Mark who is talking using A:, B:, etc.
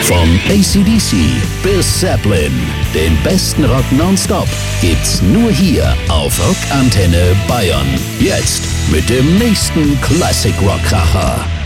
A: Von AC/DC bis Zeppelin, den besten Rock nonstop gibt's nur hier auf Rockantenne Bayern. Jetzt mit dem nächsten Classic Rock Kracher.